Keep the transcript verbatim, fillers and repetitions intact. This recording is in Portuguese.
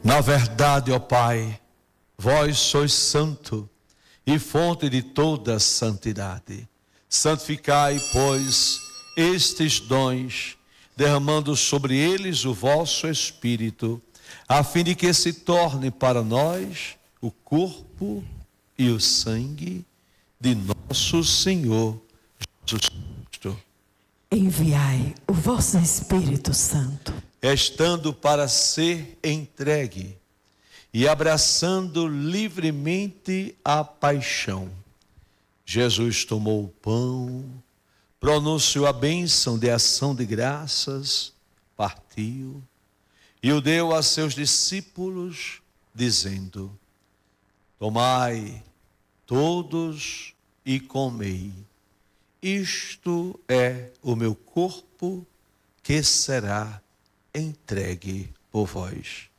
Na verdade, ó Pai, vós sois santo e fonte de toda santidade. Santificai, pois, estes dons, derramando sobre eles o vosso Espírito, a fim de que se torne para nós o corpo e o sangue de nosso Senhor Jesus Cristo. Enviai o vosso Espírito Santo, Estando para ser entregue e abraçando livremente a paixão, Jesus tomou o pão, pronunciou a bênção de ação de graças, partiu e o deu a seus discípulos, dizendo: tomai todos e comei. Isto é o meu corpo que será entregue por vós.